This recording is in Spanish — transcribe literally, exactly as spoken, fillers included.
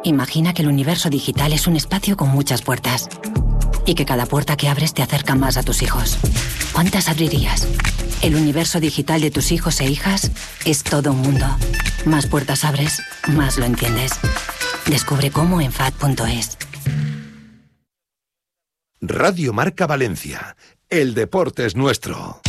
Imagina que el universo digital es un espacio con muchas puertas y que cada puerta que abres te acerca más a tus hijos. ¿Cuántas abrirías? El universo digital de tus hijos e hijas es todo un mundo. Más puertas abres, más lo entiendes. Descubre cómo en F A D punto es. Radio Marca Valencia. El deporte es nuestro.